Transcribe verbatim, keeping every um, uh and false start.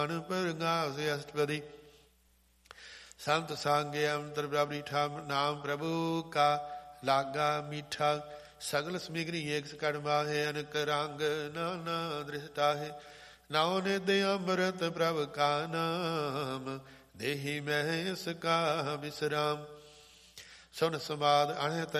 ਪਰਗਾਸ ਅਸ਼ਟਪਦੀ ਸੰਤ ਸੰਗੇ ਅੰਤਰ ਬਰਾਬਰੀ ਠਾਮ ਨਾਮ ਪ੍ਰਭੂ ਕਾ ਲਾਗਾ ਮੀਠਾ ਸਗਲ ਸਮਿਗਰੀ ਏਕ ਸਕੜ ਮਾਹੇ ਅਨਕ ਰੰਗ ਨਾਨਾ ਦ੍ਰਿਸ਼ਟਾਹੇ ਨਾਉ ਨਿਧ ਅੰਮ੍ਰਿਤ ਪ੍ਰਭ ਕਾ ਨਾਮ ਦੇਹੀ ਮੈਂ ਇਸ ਕਾ ਵਿਸਰਾਮ ਸੁਨ ਸਮਾਦ ਅਣਹਿ